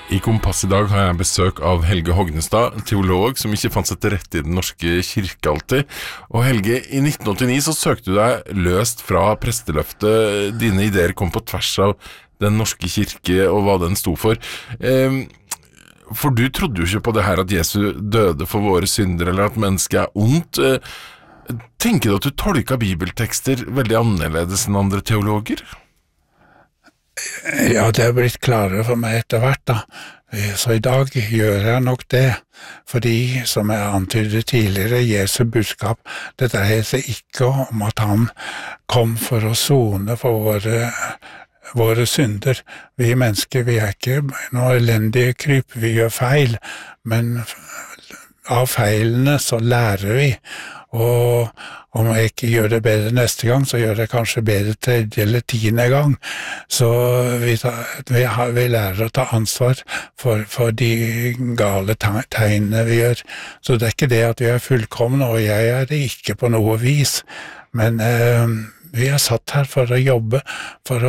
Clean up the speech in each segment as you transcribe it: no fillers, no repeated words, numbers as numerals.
I Kompass I dag har jeg besøk av Helge Hognestad, teolog som ikke fant seg til rette I den norske kirke alltid. Og Helge, I 1989 så søkte du deg løst fra presteløftet. Dine ideer kom på tvers av den norske kirke og hva den sto for. For du trodde jo ikke på det her at Jesus døde for våre synder, eller at mennesket ondt. Tenker du at du tolker bibeltekster veldig annerledes enn andre teologer? Ja, det blitt klarere for meg etter hvert da. Så I dag gjør jeg nok det, fordi, som jeg antydet tidligere, Jesu budskap, det dreier seg ikke om at han kom for å sone for våre synder. Vi mennesker, vi ikke noe elendige kryp, vi gjør feil, men av feilene så lærer vi, og om jeg ikke gjør det bedre neste gang, så gjør det kanskje bedre tredje eller 10. gang. Så vi lærer å ta ansvar for de gale tegnene vi gjør. Så det ikke det at vi fullkomne, og jeg det ikke på noe vis. Men vi satt her for å jobbe, for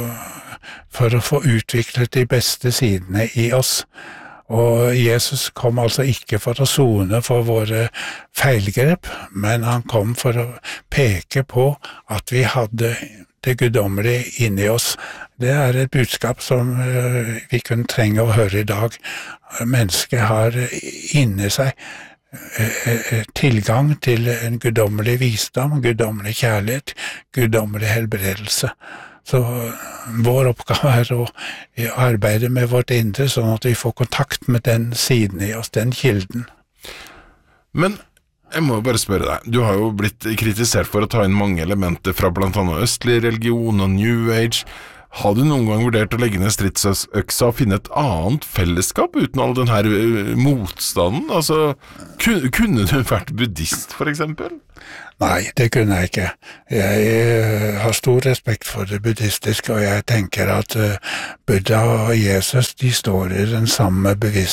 å få utviklet de beste sidene I oss. Og Jesus kom altså ikke for å sone for våre feilgrep, men han kom for å peke på at vi hadde det guddommelige inni oss. Det et budskap som vi kunne trenge å høre I dag. Mennesket har inni seg tilgang til en guddommelig visdom, guddommelig kjærlighet, guddommelig helbredelse. Så vår oppgave å arbeide med vårt indre, sånn at vi får kontakt med den siden I oss, den kilden. Men jeg må bare spørre deg, du har jo blitt kritisert for å ta inn mange elementer fra blant annet østlig religion og New Age. Har du noen gang vurdert å legge ned stridsøksa og finne et annet fellesskap uten all den her motstanden? Altså, kunne du vært buddhist, for eksempel? Nei, det kunne jeg ikke. Jeg har stor respekt for det buddhistiske, og jeg tenker at Buddha og Jesus, de står I den samme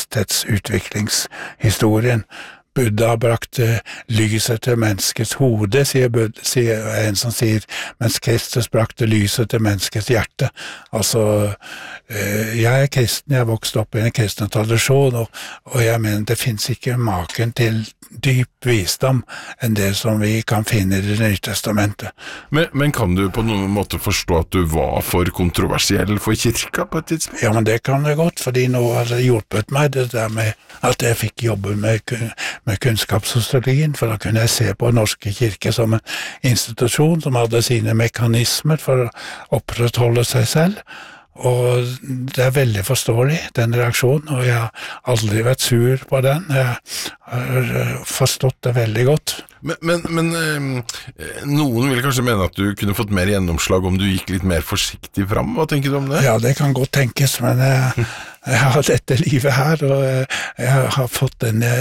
bevissthetsutviklingshistorien. Buddha brakte lyset til menneskets hode, sier en som sier, mens Kristus brakte lyset til menneskets hjerte. Altså, jeg kristen, jeg vokste opp I en kristen tradisjon, og jeg mener det finnes ikke maken til dyp visdom enn det som vi kan finne I det nye testamentet. Men kan du på noen måte forstå at du var for kontroversiell for kirka på et tidspunkt? Ja, men det kan jeg godt, fordi nå har det hjulpet meg det der med at jeg fikk jobbe med kunnskapssosiologien, for da kunne jeg se på norske kirke som en institusjon som hadde sine mekanismer for å opprettholde seg selv. Og det veldig forståelig, den reaksjonen, og jeg har aldri vært sur på den. Jeg har forstått det veldig godt. Men noen vil kanskje mene at du kunne fått mer gjennomslag om du gikk litt mer forsiktig fram. Hva tenker du om det? Ja, det kan godt tenkes, men jeg har dette livet her, og jeg har fått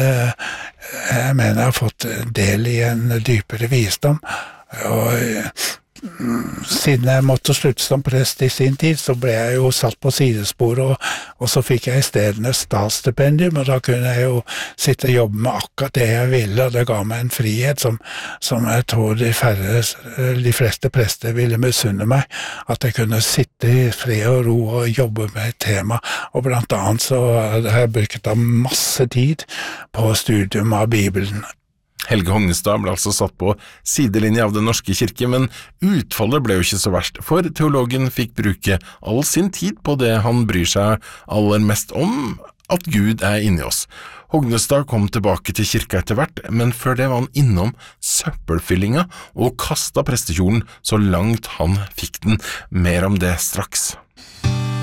jeg mener jeg har fått del I en dypere visdom, og siden jeg måtte slutte som prest I sin tid, så ble jeg jo satt på sidesporet, og så fikk jeg I stedet et statsstipendium, og da kunne jeg jo sitte og jobbe med akkurat det jeg ville, og det ga meg en frihet som jeg tror de fleste prester ville misunne meg, at jeg kunne sitte I fred og ro og jobbe med et tema, og blant annet så har jeg brukt masse tid på studium av Bibelen. Helge Hognestad ble altså satt på sidelinje av den norske kirke, men utfallet ble jo ikke så verst, for teologen fikk bruke all sin tid på det han bryr seg aller mest om, at Gud inni oss. Hognestad kom tilbake til kirka etter hvert, men før det var han innom søppelfyllinga og kastet prestekjolen så langt han fikk den. Mer om det straks.